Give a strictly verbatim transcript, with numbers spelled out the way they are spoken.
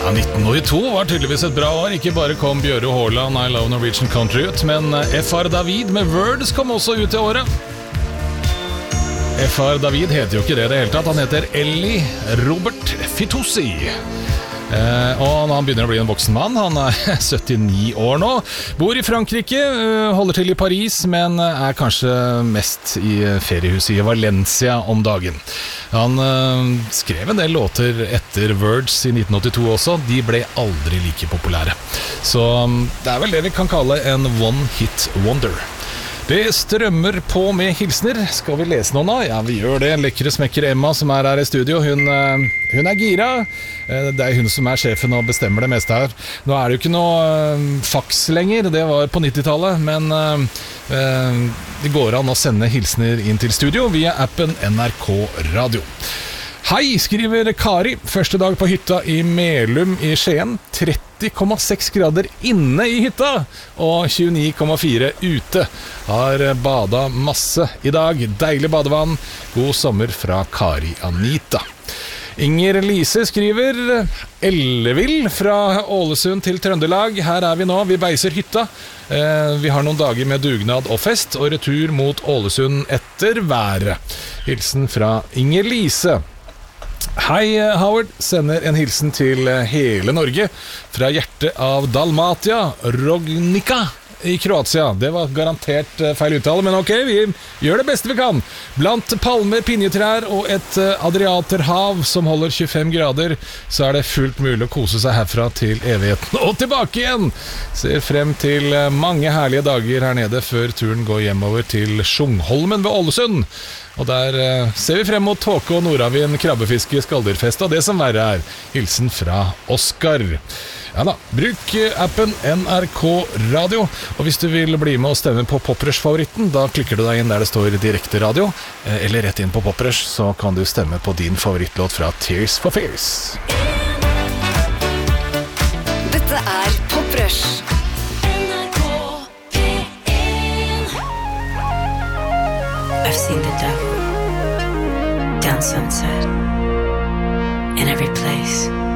Ja, nitten åttito var tydeligvis et bra år. Ikke bare kom Bjøre Håland I Love Norwegian Country ut, men F R David med Words kom også ut i året. F R David heter jo ikke det i det hele tatt. Han heter Eli Robert Fitoussi. Eh, og han begynner å bli en voksen mann. Han er syttini år nå. Bor i Frankrike, holder til i Paris, men er kanskje mest i feriehuset i Valencia om dagen. Han eh, skrev en del låter etter Words i nitten åttito også. De ble aldri like populære. Så det er vel det vi kan kalle en one hit wonder. Det strømmer på med hilsner. Skal vi lese noen da? Ja, vi gjør det. Lekre smekker Emma som er her i studio. Hun, hun er gira. Det er hun som er sjefen og bestemmer det meste her. Nå er det jo ikke noe fax lenger. Det var på nittitallet. Men uh, det går an å sende hilsner inn til studio via appen N R K Radio. Hei, skriver Kari. Første dag på hytta i Melum i Skien. tretti komma seks grader inne i hytta og tjueni komma fire ute. Har bada masse i dag. Deilig badevann. God sommer fra Kari Anita. Inger Lise skriver Ellevill fra Ålesund til Trøndelag. Her er vi nå, vi beiser hytta. eh, Vi har noen dager med dugnad og fest og retur mot Ålesund etter været. Hilsen fra Inger Lise. Hei Howard, sender en hilsen til hele Norge fra hjertet av Dalmatia, Rognica i Kroatia. Det var garantert feil uttale, men ok, vi gjør det beste vi kan. Blant palmer, pinjetrær og et Adriaterhav som holder tjuefem grader, så er det fullt mulig å kose seg herfra til evigheten og tilbake igjen. Ser frem til mange herlige dager her nede før turen går hjemover til Sjungholmen ved Ålesund. Og der eh, ser vi frem mot tåke og nordavind, krabbefiske, skaldyrfest og det som verre er. Hilsen fra Oskar. Ja da, bruk appen N R K Radio. Og hvis du vil bli med og stemme på Poprush-favoritten, da klikker du deg inn der det står direkte radio, eh, eller rett inn på Poprush, så kan du stemme på din favorittlåt fra Tears for Fears. Dette er Poprush. I've seen the devil down sunset in every place.